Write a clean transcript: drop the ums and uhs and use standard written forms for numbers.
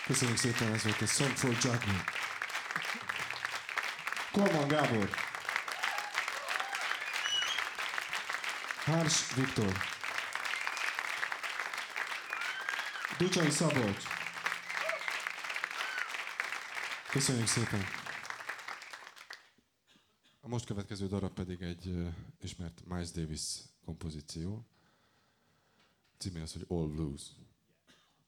Köszönjük szépen, ez volt a Song for Judgment. Kolman Gábor. Hárs Viktor. Ducsai Szabolcs. Köszönjük szépen. A most következő darab pedig egy ismert Miles Davis kompozíció. Címe az, hogy All Blues.